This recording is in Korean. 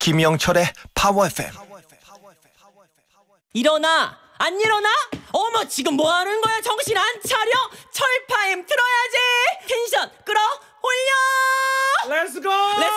김영철의 파워 FM. 일어나! 안 일어나? 어머, 지금 뭐 하는 거야? 정신 안 차려? 철파임 틀어야지! 텐션 끌어 올려! 렛츠고!